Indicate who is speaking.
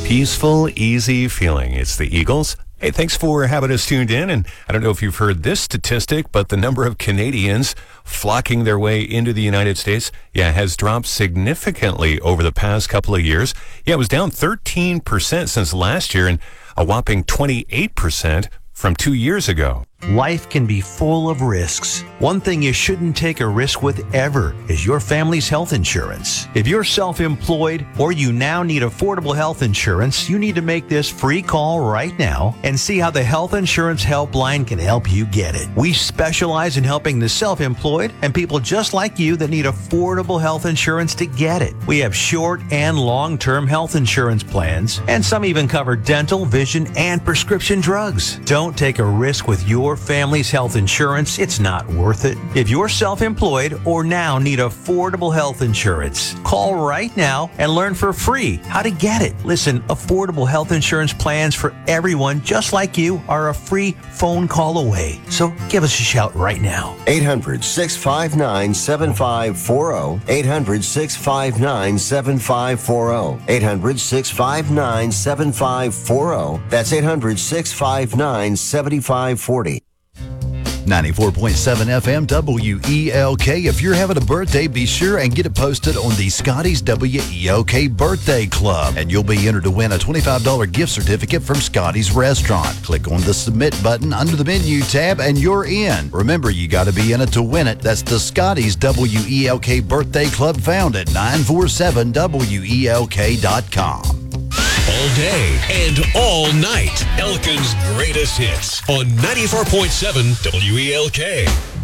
Speaker 1: Peaceful, easy feeling. It's the Eagles. Hey, thanks for having us tuned in. And I don't know if you've heard this statistic, but the number of Canadians flocking their way into the United States, has dropped significantly over the past couple of years. It was down 13% since last year and a whopping 28% from 2 years ago.
Speaker 2: Life can be full of risks. One thing you shouldn't take a risk with ever is your family's health insurance. If you're self-employed or you now need affordable health insurance, you need to make this free call right now and see how the Health Insurance Helpline can help you get it. We specialize in helping the self-employed and people just like you that need affordable health insurance to get it. We have short and long-term health insurance plans, and some even cover dental, vision, and prescription drugs. Don't take a risk with your family's health insurance. It's not worth it. If you're self-employed or now need affordable health insurance, call right now and learn for free how to get it. Listen, affordable health insurance plans for everyone just like you are a free phone call away. So give us a shout right now.
Speaker 3: 800-659-7540. 800-659-7540. 800-659-7540. That's 800-659-7540.
Speaker 4: 94.7 FM WELK. If you're having a birthday, be sure and get it posted on the Scotty's WELK Birthday Club, and you'll be entered to win a $25 gift certificate from Scotty's Restaurant. Click on the Submit button under the menu tab, and you're in. Remember, you got to be in it to win it. That's the Scotty's WELK Birthday Club, found at 947WELK.com.
Speaker 5: All day and all night. Elkin's greatest hits on 94.7 WELK.